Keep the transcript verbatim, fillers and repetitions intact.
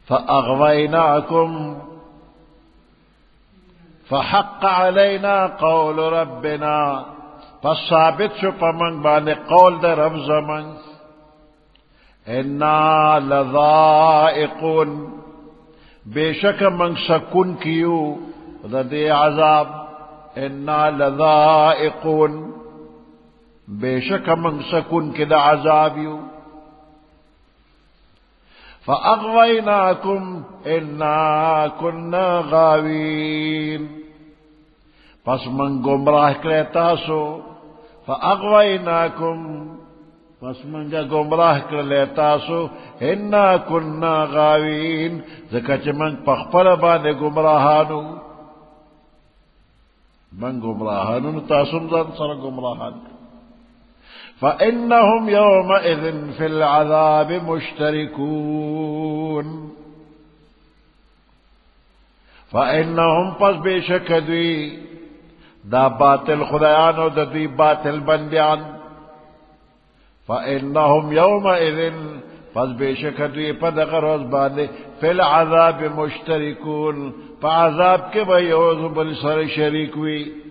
फअग़वैनाकुम फहक़्क़ अलैना क़ौल रब्बिना, पस साबित शु पमंग बाने कौल दे रब ज़मंग, इन्ना लज़ाइक़ून, बेशक मंग सकून कियू दे अज़ाब, इन्ना लज़ाइक़ून, बेशक मंग सकून के दा अज़ाब यू। फ़अग़वैनाकुम इन्ना कुन्ना गावीन, पस मंग गुमराह करे तासो, फ़अग़वैनाकुम, पस मंगा गुमराह कर ले तासो, इन्ना कुन्ना गावीन, ज़का च मंग पखपल बाने गुमराहानु, मंग गुमराहानु तासुम ज़ान सर गुमराहान। फ़इन्नहुम यौमइज़िन फ़िल अज़ाब मुश्तरिकून, फ़इन्नहुम पस बेशक दुई दा बातिल खुदायान और दुई बातिल बंदियान, फ़इन्नहुम यौमइज़िन, पस बेशक दुई पदग़ रोज़ बाने फ़िल अज़ाब मुश्तरिकून, फ़अज़ाब के बयोज़ बल सर शरीक हुई।